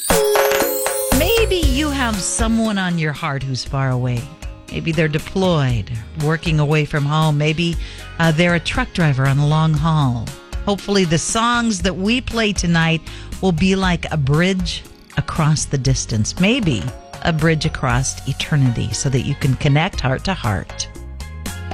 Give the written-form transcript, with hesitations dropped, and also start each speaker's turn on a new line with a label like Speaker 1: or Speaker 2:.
Speaker 1: Maybe you have someone on your heart who's far away. Maybe they're deployed, working away from home. Maybe they're a truck driver on the long haul. Hopefully the songs that we play tonight will be like a bridge across the distance. Maybe a bridge across eternity so that you can connect heart to heart.